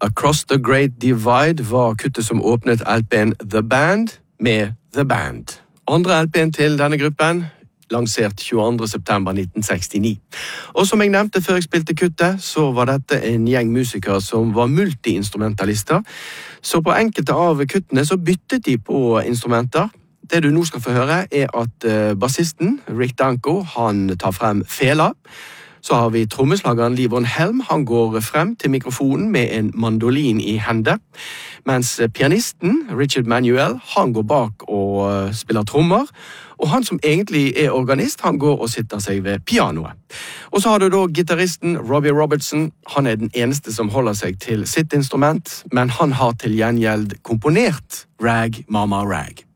Across the Great Divide var kuttet som åpnet LP-en The Band med The Band. Andre LP-en til denne gruppen, lansert 22. september 1969. Og som jeg nevnte før jeg spilte kuttet, så var dette en gjeng musikere som var multi-instrumentalister. Så på enkelte av kuttene så byttet de på instrumenter. Det du nå skal få høre er at bassisten, Rick Danko, han tar frem fela. Så har vi trommeslageren Levon Helm, han går frem til mikrofonen med en mandolin i hende, mens pianisten, Richard Manuel, han går bak og spiller trommer, og han som egentlig er organist, han går og sitter seg ved pianoet. Og så har du da gitarristen Robbie Robertson, han er den eneste som holder seg til sitt instrument, men han har til gjengjeld komponert Rag Mama Rag.